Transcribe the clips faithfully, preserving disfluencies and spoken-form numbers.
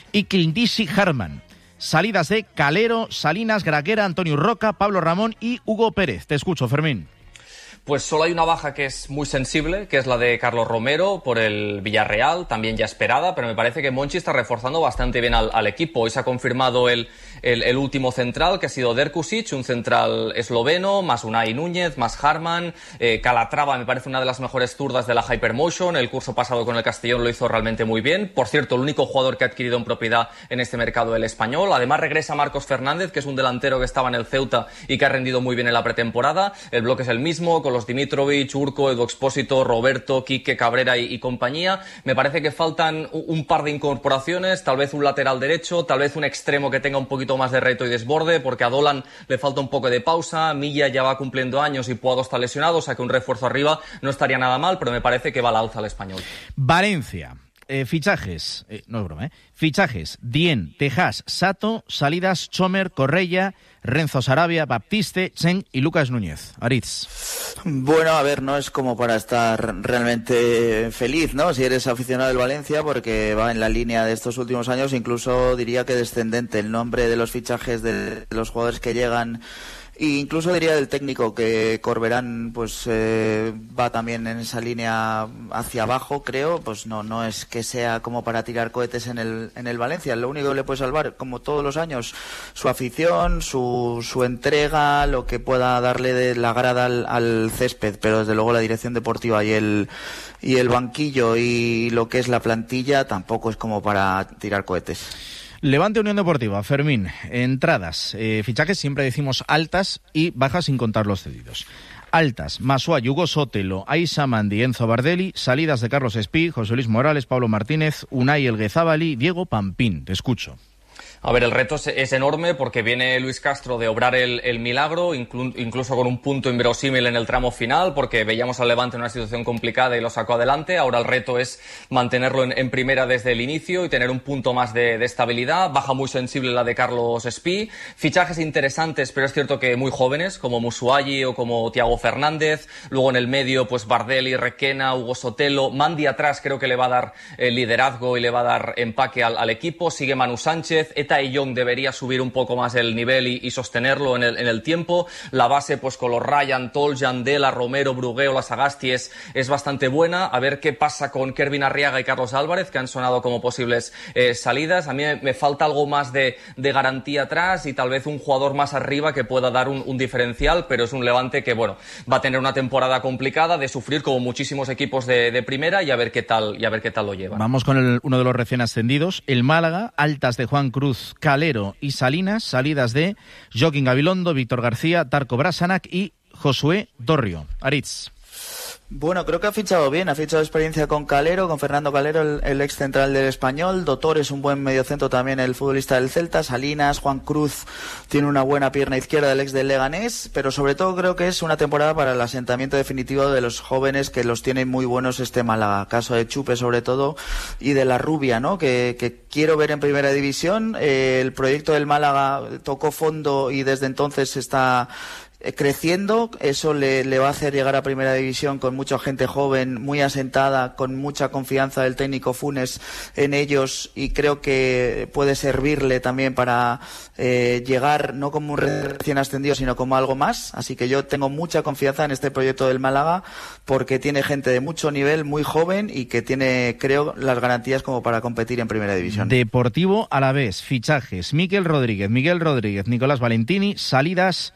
y Quindisi Harman. Salidas de Calero, Salinas, Graguera, Antonio Roca, Pablo Ramón y Hugo Pérez. Te escucho, Fermín. Pues solo hay una baja que es muy sensible, que es la de Carlos Romero por el Villarreal, también ya esperada, pero me parece que Monchi está reforzando bastante bien al, al equipo. Hoy se ha confirmado el, el, el último central, que ha sido Derkusic, un central esloveno, más Unai Núñez, más Harman, eh, Calatrava me parece una de las mejores zurdas de la Hypermotion, el curso pasado con el Castellón lo hizo realmente muy bien. Por cierto, el único jugador que ha adquirido en propiedad en este mercado el español. Además regresa Marcos Fernández, que es un delantero que estaba en el Ceuta y que ha rendido muy bien en la pretemporada. El bloque es el mismo, con los Dimitrovic, Urco, Edu Expósito, Roberto, Quique, Cabrera y, y compañía. Me parece que faltan un, un par de incorporaciones, tal vez un lateral derecho, tal vez un extremo que tenga un poquito más de reto y desborde, porque a Dolan le falta un poco de pausa, Milla ya va cumpliendo años y Puado está lesionado, o sea que un refuerzo arriba no estaría nada mal, pero me parece que va al alza el español. Valencia. Eh, fichajes, eh, no es broma, ¿eh? Fichajes, Dien, Tejas, Sato, salidas, Chomer, Correia, Renzo Sarabia, Baptiste, Chen y Lucas Núñez. Aritz. Bueno, a ver, no es como para estar realmente feliz, ¿no? Si eres aficionado del Valencia, porque va en la línea de estos últimos años, incluso diría que descendente. El nombre de los fichajes de los jugadores que llegan, e incluso diría del técnico, que Corberán pues eh, va también en esa línea hacia abajo, creo. Pues no no es que sea como para tirar cohetes en el en el Valencia. Lo único que le puede salvar, como todos los años, su afición, su su entrega, lo que pueda darle de la grada al, al césped, pero desde luego la dirección deportiva y el y el banquillo y lo que es la plantilla tampoco es como para tirar cohetes. Levante Unión Deportiva, Fermín, entradas, eh, fichajes siempre decimos altas y bajas sin contar los cedidos. Altas, Masua, Hugo Sotelo, Aisa Mandi, Enzo Bardelli, salidas de Carlos Espí, José Luis Morales, Pablo Martínez, Unai Elguezábali, Diego Pampín. Te escucho. A ver, el reto es, es enorme porque viene Luis Castro de obrar el, el milagro, inclu, incluso con un punto inverosímil en el tramo final, porque veíamos al Levante en una situación complicada y lo sacó adelante. Ahora el reto es mantenerlo en, en primera desde el inicio y tener un punto más de, de estabilidad. Baja muy sensible la de Carlos Espí. Fichajes interesantes, pero es cierto que muy jóvenes, como Musuagi o como Thiago Fernández. Luego en el medio, pues Bardelli, Requena, Hugo Sotelo. Mandi atrás creo que le va a dar eh, liderazgo y le va a dar empaque al, al equipo. Sigue Manu Sánchez. Tai Young debería subir un poco más el nivel y, y sostenerlo en el, en el tiempo. La base, pues con los Ryan, Toljan, Dela, Romero, Brugueo, la Sagasti es, es bastante buena. A ver qué pasa con Kervin Arriaga y Carlos Álvarez, que han sonado como posibles eh, salidas. A mí me, me falta algo más de, de garantía atrás y tal vez un jugador más arriba que pueda dar un, un diferencial, pero es un Levante que, bueno, va a tener una temporada complicada de sufrir como muchísimos equipos de, de primera y a ver qué tal, y a ver qué tal lo llevan. Vamos con el, uno de los recién ascendidos, el Málaga, altas de Juan Cruz, Calero y Salinas, salidas de Joaquín Gabilondo, Víctor García, Darko Brasanac y Josué Dorrio. Aritz. Bueno, creo que ha fichado bien, ha fichado experiencia con Calero, con Fernando Calero, el, el ex central del Español. Dotor es un buen mediocentro también, el futbolista del Celta. Salinas, Juan Cruz tiene una buena pierna izquierda, del ex del Leganés, pero sobre todo creo que es una temporada para el asentamiento definitivo de los jóvenes, que los tiene muy buenos este Málaga, caso de Chupe sobre todo, y de la Rubia, ¿no? Que, que quiero ver en primera división. Eh, el proyecto del Málaga tocó fondo y desde entonces está creciendo, eso le, le va a hacer llegar a primera división con mucha gente joven, muy asentada, con mucha confianza del técnico Funes en ellos, y creo que puede servirle también para eh, llegar no como un recién ascendido sino como algo más. Así que yo tengo mucha confianza en este proyecto del Málaga porque tiene gente de mucho nivel, muy joven, y que tiene, creo, las garantías como para competir en primera división. Deportivo Alavés, fichajes: Miquel Rodríguez, Miguel Rodríguez, Nicolás Valentini, salidas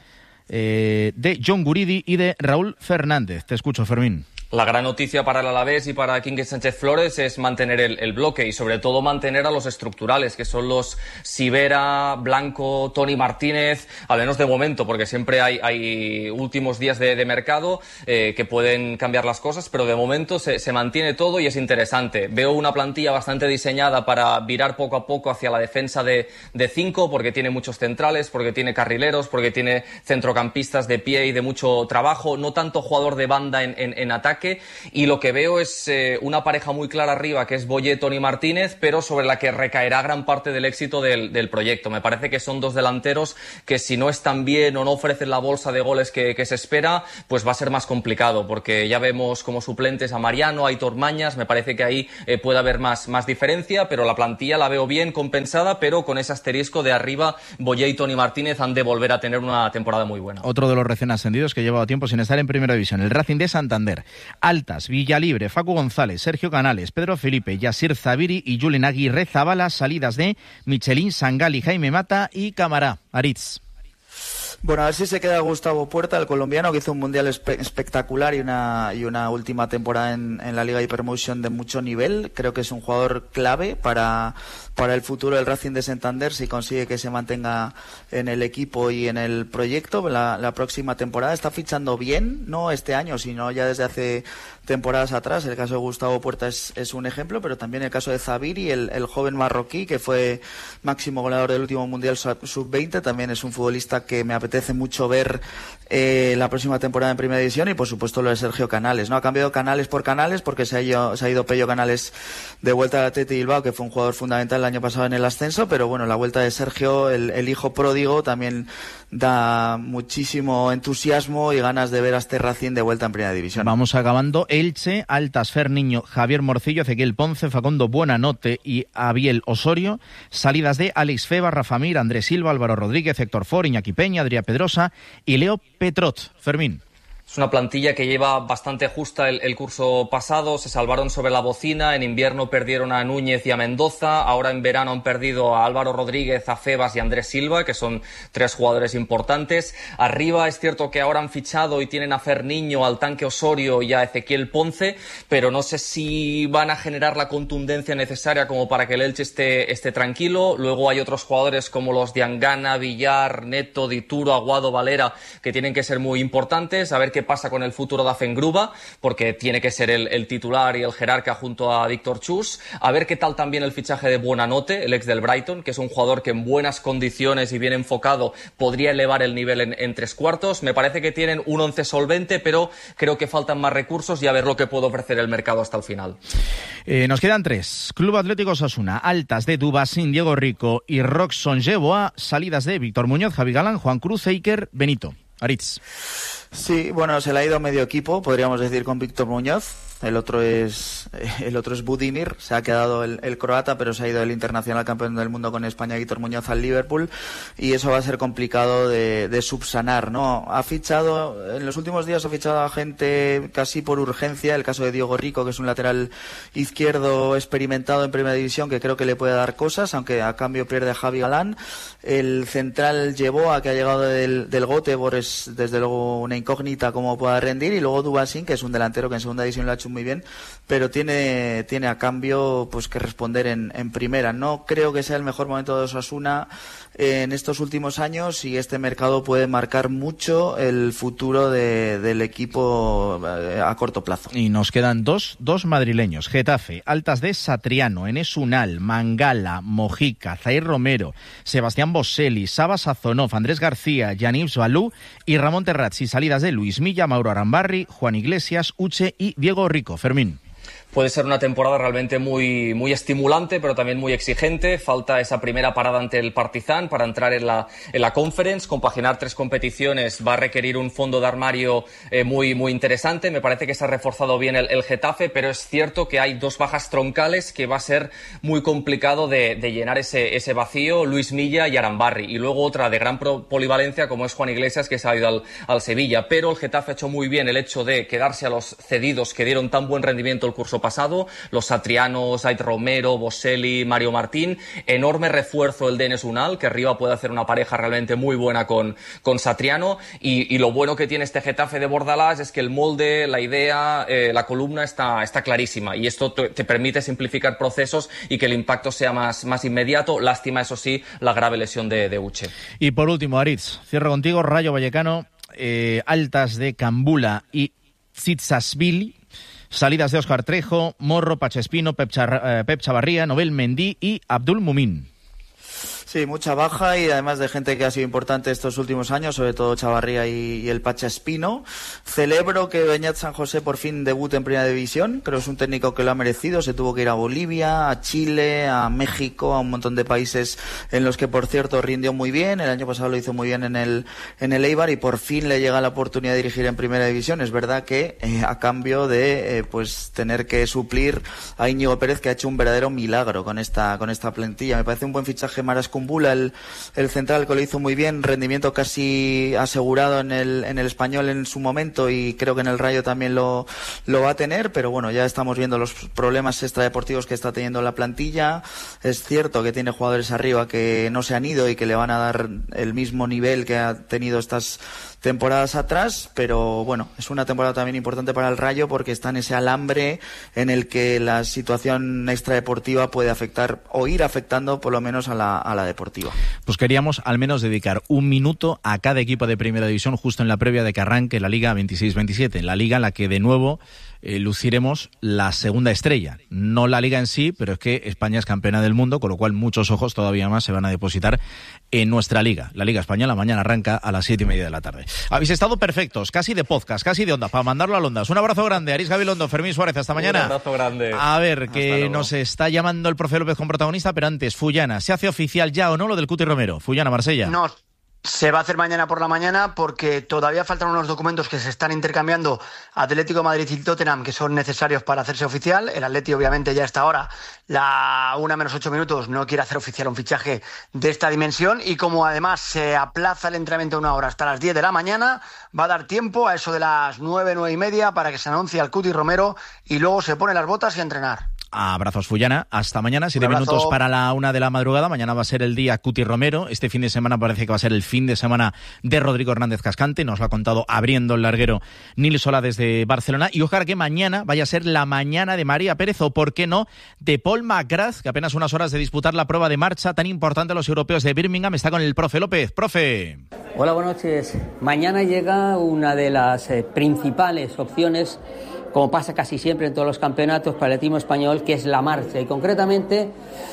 Eh, de John Guridi y de Raúl Fernández. Te escucho, Fermín. La gran noticia para el Alavés y para Quique Sánchez Flores es mantener el, el bloque y sobre todo mantener a los estructurales, que son los Sivera, Blanco, Tony Martínez, al menos de momento, porque siempre hay, hay últimos días de, de mercado eh, que pueden cambiar las cosas, pero de momento se, se mantiene todo y es interesante. Veo una plantilla bastante diseñada para virar poco a poco hacia la defensa de, de cinco, porque tiene muchos centrales, porque tiene carrileros, porque tiene centrocampistas de pie y de mucho trabajo, no tanto jugador de banda en, en, en ataque, ataque, y lo que veo es eh, una pareja muy clara arriba, que es Boyé, Toni Martínez, pero sobre la que recaerá gran parte del éxito del, del proyecto. Me parece que son dos delanteros que si no están bien o no ofrecen la bolsa de goles que, que se espera, pues va a ser más complicado, porque ya vemos como suplentes a Mariano, a Aitor Mañas. Me parece que ahí eh, puede haber más, más diferencia, pero la plantilla la veo bien compensada, pero con ese asterisco de arriba, Boyé y Toni Martínez han de volver a tener una temporada muy buena. Otro de los recién ascendidos que llevaba tiempo sin estar en Primera División, el Racing de Santander. Altas, Villalibre, Facu González, Sergio Canales, Pedro Felipe, Yasir Zabiri y Julen Aguirre Zabala. Salidas de Michelín, Sangali, Jaime Mata y Camará. Aritz. Bueno, a ver si se queda Gustavo Puerta, el colombiano, que hizo un mundial espe- espectacular y una y una última temporada en, en la Liga Hypermotion de mucho nivel. Creo que es un jugador clave para, para el futuro del Racing de Santander, si consigue que se mantenga en el equipo y en el proyecto. La, la próxima temporada está fichando bien, no este año, sino ya desde hace temporadas atrás. El caso de Gustavo Puerta es, es un ejemplo, pero también el caso de Zabiri, el, el joven marroquí que fue máximo goleador del último mundial sub veinte, también es un futbolista que me apetece apetece mucho ver eh, la próxima temporada en Primera División, y por supuesto lo de Sergio Canales, ¿no? Ha cambiado Canales por Canales porque se ha ido, se ha ido Pello Canales de vuelta al Athletic Bilbao, que fue un jugador fundamental el año pasado en el ascenso, pero bueno, la vuelta de Sergio, el, el hijo pródigo, también da muchísimo entusiasmo y ganas de ver a este Racing de vuelta en Primera División. Vamos acabando. Elche, Altas, Ferniño, Javier Morcillo, Ezequiel Ponce, Facundo Buenanote y Abiel Osorio. Salidas de Alex Feba, Rafa Mir, Andrés Silva, Álvaro Rodríguez, Héctor Ford, Iñaki Peña, Adrià Pedrosa y Leo Petrot. Fermín. Es una plantilla que lleva bastante justa el, el curso pasado. Se salvaron sobre la bocina. En invierno perdieron a Núñez y a Mendoza. Ahora en verano han perdido a Álvaro Rodríguez, a Febas y a Andrés Silva, que son tres jugadores importantes. Arriba es cierto que ahora han fichado y tienen a Ferniño, al Tanque Osorio y a Ezequiel Ponce, pero no sé si van a generar la contundencia necesaria como para que el Elche esté, esté tranquilo. Luego hay otros jugadores como los de Angana, Villar, Neto, Dituro, Aguado, Valera, que tienen que ser muy importantes. A ver qué pasa con el futuro de Afengruba, porque tiene que ser el, el titular y el jerarca junto a Víctor Chus. A ver qué tal también el fichaje de Buenanote, el ex del Brighton, que es un jugador que en buenas condiciones y bien enfocado podría elevar el nivel en, en tres cuartos. Me parece que tienen un once solvente, pero creo que faltan más recursos y a ver lo que puede ofrecer el mercado hasta el final. Eh, nos quedan tres. Club Atlético Osasuna, Altas de Dubasín, Diego Rico y Roxon Yeboah. Salidas de Víctor Muñoz, Javi Galán, Juan Cruz, Eiker, Benito. Aritz. Sí, bueno, se le ha ido medio equipo, podríamos decir, con Víctor Muñoz. El otro es el otro es Budimir, se ha quedado el, el croata, pero se ha ido el internacional campeón del mundo con España, Víctor Muñoz, al Liverpool, y eso va a ser complicado de, de subsanar, ¿no? Ha fichado, en los últimos días ha fichado a gente casi por urgencia, el caso de Diego Rico, que es un lateral izquierdo experimentado en Primera División, que creo que le puede dar cosas, aunque a cambio pierde a Javi Galán. El central Yeboah, que ha llegado del, del Göteborg, es desde luego una incógnita cómo pueda rendir, y luego Dubasín, que es un delantero que en Segunda División lo ha hecho muy bien, pero tiene tiene a cambio pues que responder en, en primera. No creo que sea el mejor momento de Osasuna en estos últimos años, y este mercado puede marcar mucho el futuro de, del equipo a corto plazo. Y nos quedan dos, dos madrileños. Getafe, Altas de Satriano, Enes Unal, Mangala, Mojica, Zair Romero, Sebastián Boselli, Saba Sazonov, Andrés García, Yaniv Balú y Ramón Terrazzi. Salidas de Luis Milla, Mauro Arambarri, Juan Iglesias, Uche y Diego Rico. Fermín. Puede ser una temporada realmente muy, muy estimulante, pero también muy exigente. Falta esa primera parada ante el Partizan para entrar en la, en la Conference. Compaginar tres competiciones va a requerir un fondo de armario eh, muy, muy interesante. Me parece que se ha reforzado bien el, el Getafe, pero es cierto que hay dos bajas troncales que va a ser muy complicado de, de llenar ese, ese vacío. Luis Milla y Arambarri. Y luego otra de gran polivalencia como es Juan Iglesias, que se ha ido al, al Sevilla. Pero el Getafe ha hecho muy bien el hecho de quedarse a los cedidos que dieron tan buen rendimiento el curso pasado, los satrianos, Ait Romero, Boselli, Mario Martín. Enorme refuerzo el de Enes Unal, que arriba puede hacer una pareja realmente muy buena con, con Satriano, y, y lo bueno que tiene este Getafe de Bordalás es que el molde, la idea, eh, la columna está, está clarísima, y esto te, te permite simplificar procesos y que el impacto sea más, más inmediato. Lástima, eso sí, la grave lesión de, de Uche. Y por último, Aritz, cierro contigo. Rayo Vallecano, eh, Altas de Cambula y Zitzasvili. Salidas de Óscar Trejo, Morro, Pachespino, Pep, Char, eh, Pep Chavarría, Nobel Mendí y Abdul Mumín. Sí, mucha baja y además de gente que ha sido importante estos últimos años, sobre todo Chavarría y, y el Pacha Espino. Celebro que Beñat San José por fin debute en Primera División. Creo que es un técnico que lo ha merecido. Se tuvo que ir a Bolivia, a Chile, a México, a un montón de países en los que, por cierto, rindió muy bien. El año pasado lo hizo muy bien en el en el Eibar y por fin le llega la oportunidad de dirigir en Primera División. Es verdad que eh, a cambio de eh, pues tener que suplir a Íñigo Pérez, que ha hecho un verdadero milagro con esta con esta plantilla. Me parece un buen fichaje Maras Kumbula, el, el central, que lo hizo muy bien, rendimiento casi asegurado en el en el Español en su momento y creo que en el Rayo también lo, lo va a tener, pero bueno, ya estamos viendo los problemas extradeportivos que está teniendo la plantilla. Es cierto que tiene jugadores arriba que no se han ido y que le van a dar el mismo nivel que ha tenido estas temporadas atrás, pero bueno, es una temporada también importante para el Rayo porque está en ese alambre en el que la situación extradeportiva puede afectar o ir afectando por lo menos a la, a la deportiva. Pues queríamos al menos dedicar un minuto a cada equipo de Primera División justo en la previa de que arranque la Liga veintiséis veintisiete, la Liga en la que de nuevo eh, luciremos la segunda estrella, no la Liga en sí, pero es que España es campeona del mundo, con lo cual muchos ojos todavía más se van a depositar en nuestra Liga. La Liga Española mañana arranca a las siete y media de la tarde. Habéis estado perfectos, casi de podcast, casi de Ondas, para mandarlo a Ondas. Un abrazo grande, Aris Gabilondo, Fermín Suárez, hasta mañana. Un abrazo grande. A ver, que nos está llamando el profe López con protagonista, pero antes, Fullana, ¿se hace oficial ya o no lo del Cuti Romero? Fullana, Marsella. No. Se va a hacer mañana por la mañana porque todavía faltan unos documentos que se están intercambiando Atlético de Madrid y Tottenham que son necesarios para hacerse oficial. El Atleti obviamente ya a esta hora, la una menos ocho minutos, no quiere hacer oficial un fichaje de esta dimensión y como además se aplaza el entrenamiento una hora hasta las diez de la mañana, va a dar tiempo a eso de las nueve, nueve y media para que se anuncie al Cuti Romero y luego se pone las botas y a entrenar. Abrazos, Fullana. Hasta mañana. Siete minutos para la una de la madrugada. Mañana va a ser el día Cuti Romero. Este fin de semana parece que va a ser el fin de semana de Rodrigo Hernández Cascante. Nos lo ha contado abriendo el larguero Nil Solá desde Barcelona. Y ojalá que mañana vaya a ser la mañana de María Pérez o, por qué no, de Paul McGrath, que apenas unas horas de disputar la prueba de marcha tan importante a los europeos de Birmingham. Está con el profe López. Profe. Hola, buenas noches. Mañana llega una de las eh, principales opciones, como pasa casi siempre en todos los campeonatos para el equipo español, que es la marcha. Y concretamente,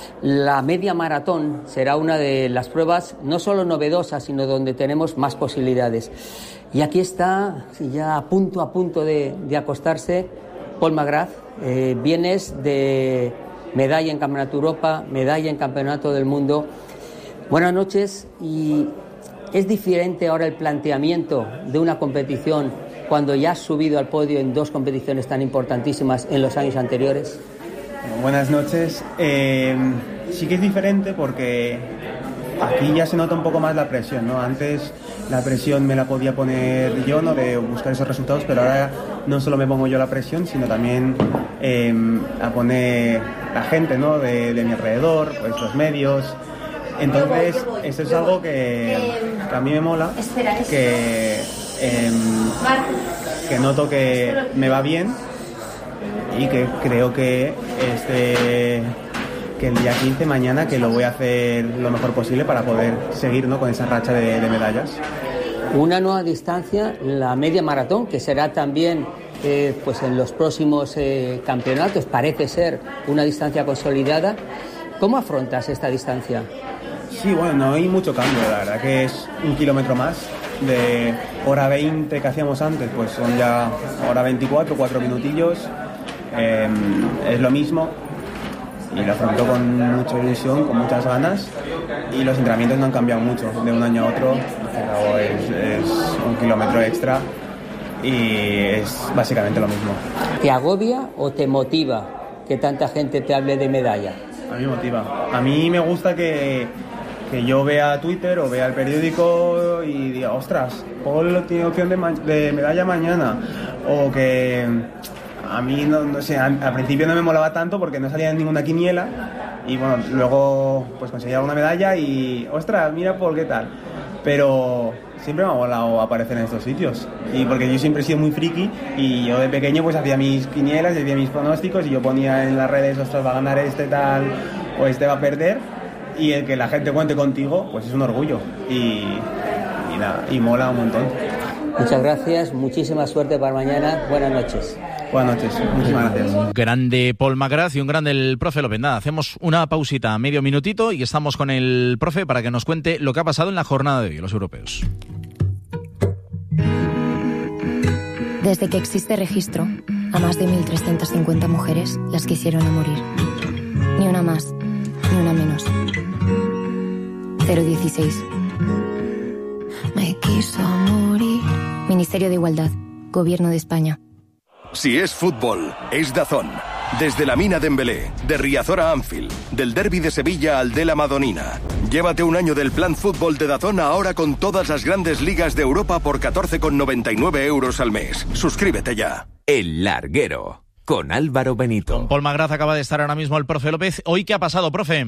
la media maratón será una de las pruebas no solo novedosas, sino donde tenemos más posibilidades. Y aquí está, ya a punto a punto de, de acostarse, Paul McGrath. Eh, vienes de medalla en Campeonato de Europa, medalla en Campeonato del Mundo. Buenas noches. Y es diferente ahora el planteamiento de una competición cuando ya has subido al podio en dos competiciones tan importantísimas en los años anteriores. Buenas noches. Eh, sí que es diferente porque aquí ya se nota un poco más la presión, ¿no? Antes la presión me la podía poner yo, ¿no?, de buscar esos resultados, pero ahora no solo me pongo yo la presión, sino también eh, a poner la gente, ¿no?, de, de mi alrededor, pues los medios. Entonces, eso es algo que, que a mí me mola, que, eh, que noto que me va bien y que creo que este que el día quince, mañana, que lo voy a hacer lo mejor posible para poder seguir, ¿no?, con esa racha de, de medallas. Una nueva distancia, la media maratón, que será también eh, pues en los próximos eh, campeonatos, parece ser una distancia consolidada. ¿Cómo afrontas esta distancia? Sí, bueno, no hay mucho cambio, la verdad que es un kilómetro más. De hora veinte que hacíamos antes, pues son ya hora veinticuatro, cuatro minutillos. Eh, es lo mismo y lo afronto con mucha ilusión, con muchas ganas, y los entrenamientos no han cambiado mucho de un año a otro, pero es, es un kilómetro extra y es básicamente lo mismo. ¿Te agobia o te motiva que tanta gente te hable de medalla? A mí me motiva. A mí me gusta que, que yo vea Twitter o vea el periódico y diga, ostras, Paul tiene opción de, ma- de medalla mañana. O que a mí, no, no sé, al, al principio no me molaba tanto porque no salía en ninguna quiniela. Y bueno, luego pues conseguí alguna medalla y, ostras, mira Paul, ¿qué tal? Pero siempre me ha molado aparecer en estos sitios. Y porque yo siempre he sido muy friki y yo de pequeño pues hacía mis quinielas, hacía mis pronósticos y yo ponía en las redes, ostras, va a ganar este tal o este va a perder. Y el que la gente cuente contigo, pues es un orgullo. Y, y nada, y mola un montón. Muchas gracias, muchísima suerte para mañana. Buenas noches. Buenas noches, muchísimas gracias. Un grande Paul McGrath y un grande el profe López. Nada, hacemos una pausita, medio minutito, y estamos con el profe para que nos cuente lo que ha pasado en la jornada de hoy, los europeos. Desde que existe registro, a más de mil trescientas cincuenta mujeres las quisieron a morir. Ni una más, ni una menos. cero dieciséis. Me quiso morir. Ministerio de Igualdad, Gobierno de España. Si es fútbol, es DAZN. Desde la Mina Dembélé, de Riazor a Anfield, del Derbi de Sevilla al de la Madonina. Llévate un año del plan fútbol de DAZN ahora con todas las grandes ligas de Europa por catorce con noventa y nueve euros al mes. Suscríbete ya. El Larguero, con Álvaro Benito. Con Paul McGrath acaba de estar ahora mismo el profe López. ¿Hoy qué ha pasado, profe?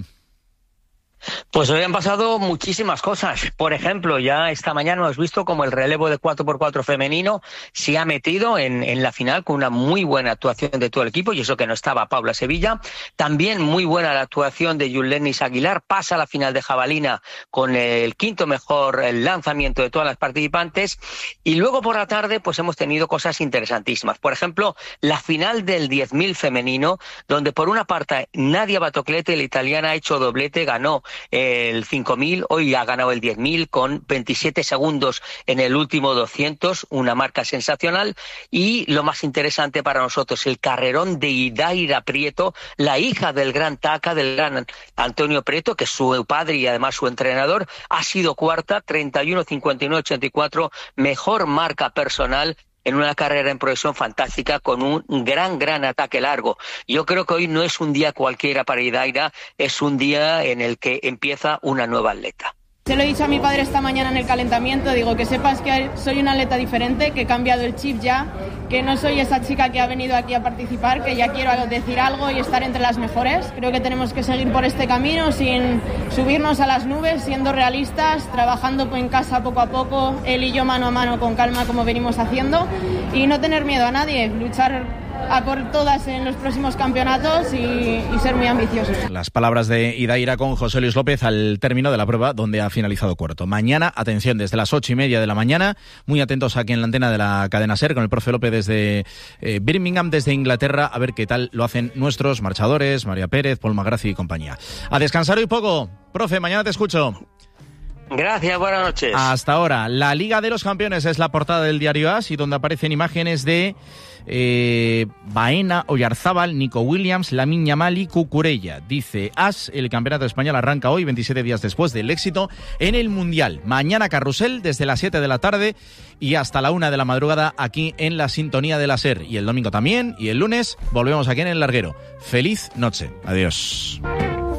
Pues hoy han pasado muchísimas cosas. Por ejemplo, ya esta mañana hemos visto como el relevo de cuatro por cuatro femenino se ha metido en, en la final con una muy buena actuación de todo el equipo, y eso que no estaba Paula Sevilla. También muy buena la actuación de Yulenis Aguilar, pasa a la final de jabalina con el quinto mejor lanzamiento de todas las participantes. Y luego por la tarde pues hemos tenido cosas interesantísimas. Por ejemplo, la final del diez mil femenino, donde por una parte Nadia Batoclete, la italiana, ha hecho doblete, ganó el cinco mil, hoy ha ganado el diez mil con veintisiete segundos en el último doscientos, una marca sensacional. Y lo más interesante para nosotros, el carrerón de Idaira Prieto, la hija del gran Taca, del gran Antonio Prieto, que es su padre y además su entrenador, ha sido cuarta, treinta y uno cincuenta y nueve ochenta y cuatro, mejor marca personal en una carrera en progresión fantástica con un gran, gran ataque largo. Yo creo que hoy no es un día cualquiera para Idaira, es un día en el que empieza una nueva atleta. Se lo he dicho a mi padre esta mañana en el calentamiento, digo que sepas que soy una atleta diferente, que he cambiado el chip ya, que no soy esa chica que ha venido aquí a participar, que ya quiero decir algo y estar entre las mejores. Creo que tenemos que seguir por este camino sin subirnos a las nubes, siendo realistas, trabajando en casa poco a poco, él y yo mano a mano con calma como venimos haciendo, y no tener miedo a nadie, luchar a por todas en los próximos campeonatos y, y ser muy ambiciosos. Las palabras de Idaira con José Luis López al término de la prueba, donde ha finalizado cuarto. Mañana, atención, desde las ocho y media de la mañana, muy atentos aquí en la antena de la cadena SER, con el profe López desde eh, Birmingham, desde Inglaterra, a ver qué tal lo hacen nuestros marchadores, María Pérez, Paul McGrath y compañía. A descansar hoy poco. Profe, mañana te escucho. Gracias, buenas noches. Hasta ahora, la Liga de los Campeones es la portada del diario AS, y donde aparecen imágenes de eh, Baena, Oyarzábal, Nico Williams, Lamine Yamal y Cucurella. Dice AS, el campeonato español arranca hoy, veintisiete días después del éxito en el Mundial. Mañana carrusel desde las siete de la tarde y hasta la una de la madrugada aquí en la sintonía de la SER. Y el domingo también, y el lunes volvemos aquí en El Larguero. Feliz noche. Adiós.